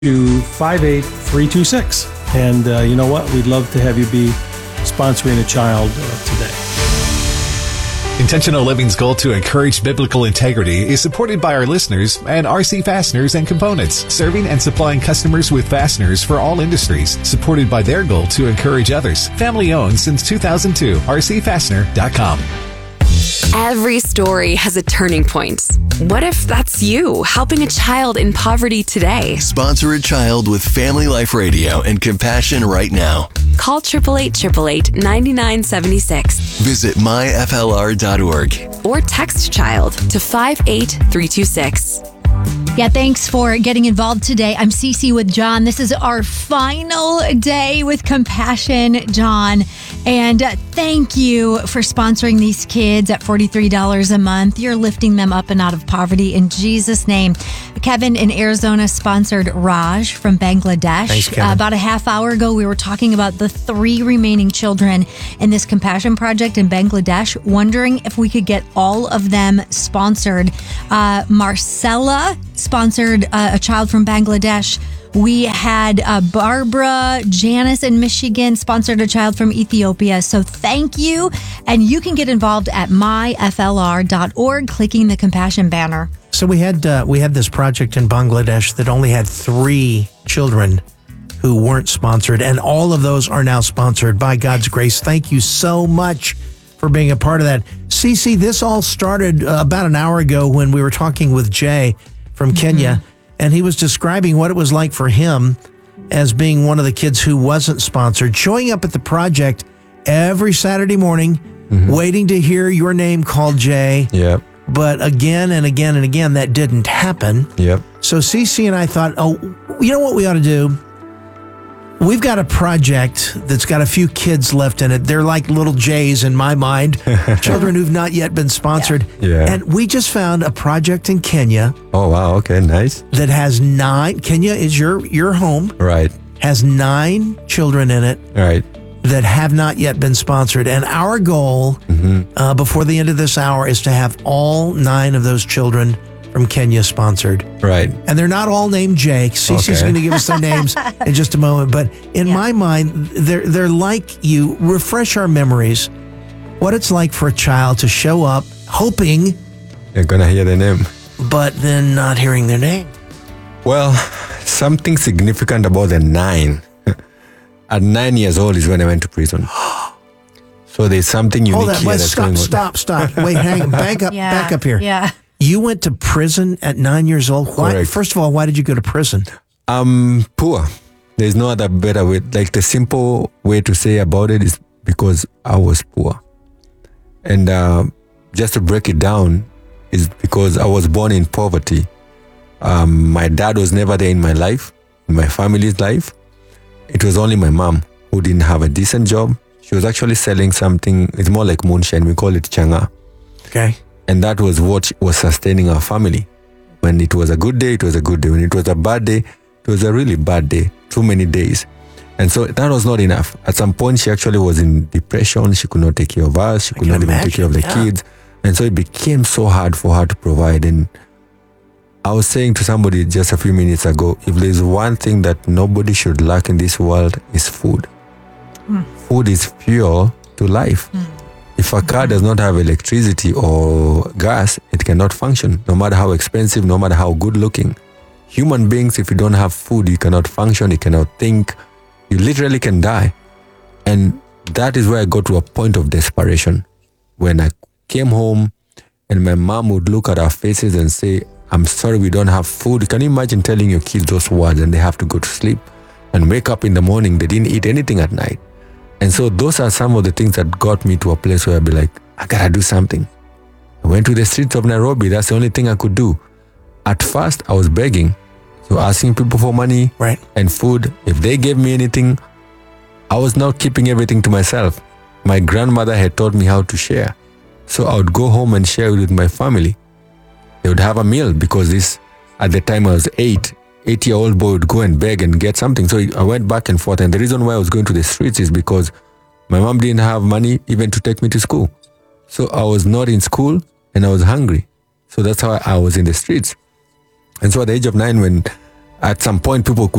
to 58326. And you know what? We'd love to have you be sponsoring a child today. Intentional Living's goal to encourage biblical integrity is supported by our listeners and RC Fasteners and Components, serving and supplying customers with fasteners for all industries, supported by their goal to encourage others. Family owned since 2002, rcfastener.com. Every story has a turning point. What if that's you, helping a child in poverty today? Sponsor a child with Family Life Radio and Compassion right now. Call 888-888-9976. Visit myflr.org. Or text child to 58326. Yeah, thanks for getting involved today. I'm Cece with John. This is our final day with Compassion, John. And thank you for sponsoring these kids at $43 a month. You're lifting them up and out of poverty in Jesus' name. Kevin in Arizona sponsored Raj from Bangladesh. Thanks, Kevin. About a half hour ago, we were talking about the 3 remaining children in this Compassion Project in Bangladesh, wondering if we could get all of them sponsored. Marcella sponsored a child from Bangladesh. We had Barbara, Janice in Michigan sponsored a child from Ethiopia. So thank you. And you can get involved at myflr.org, clicking the Compassion banner. So we had this project in Bangladesh that only had 3 children who weren't sponsored, and all of those are now sponsored by God's grace. Thank you so much for being a part of that. Cece, this all started about an hour ago when we were talking with Jay from Kenya, and he was describing what it was like for him as being one of the kids who wasn't sponsored, showing up at the project every Saturday morning, waiting to hear your name called, Jay. Yep. But again and again and again, that didn't happen. Yep. So Cece and I thought, you know what we ought to do? We've got a project that's got a few kids left in it. They're like little Jays in my mind, children who've not yet been sponsored. Yeah. And we just found a project in Kenya. Oh, wow. Okay, nice. That has 9, Kenya is your home. Right. Has 9 children in it. Right. That have not yet been sponsored. And our goal before the end of this hour is to have all 9 of those children from Kenya sponsored. Right. And they're not all named Jake. Cece's going to give us their names in just a moment. But in my mind, they're like you. Refresh our memories. What it's like for a child to show up hoping you're going to hear their name, but then not hearing their name. Well, something significant about the 9. At 9 years old is when I went to prison. So there's something unique here that's going on. Stop. Wait, hang on. Back up here. Yeah. You went to prison at 9 years old. Why? Correct. First of all, why did you go to prison? Poor. There's no other better way. Like the simple way to say about it is because I was poor. And just to break it down is because I was born in poverty. My dad was never there in my life, in my family's life. It was only my mom who didn't have a decent job. She was actually selling something, it's more like moonshine, we call it changa. Okay. And that was what was sustaining our family. When it was a good day, it was a good day. When it was a bad day, it was a really bad day. Too many days. And so that was not enough. At some point, she actually was in depression. She could not take care of us. She could not even take care of the kids. And so it became so hard for her to provide. And I was saying to somebody just a few minutes ago, if there's one thing that nobody should lack in this world, is food. Food is fuel to life. If a car does not have electricity or gas, it cannot function, no matter how expensive, no matter how good looking. Human beings, if you don't have food, you cannot function, you cannot think, you literally can die. And that is where I got to a point of desperation. When I came home and my mom would look at our faces and say, I'm sorry we don't have food. Can you imagine telling your kids those words and they have to go to sleep and wake up in the morning, they didn't eat anything at night. And so those are some of the things that got me to a place where I'd be like, I gotta do something. I went to the streets of Nairobi. That's the only thing I could do. At first, I was begging. So asking people for money and food. If they gave me anything, I was not keeping everything to myself. My grandmother had taught me how to share. So I would go home and share it with my family. They would have a meal because at the time I was 8-year-old boy would go and beg and get something. So I went back and forth. And the reason why I was going to the streets is because my mom didn't have money even to take me to school. So I was not in school and I was hungry. So that's how I was in the streets. And so at the age of 9, when at some point people could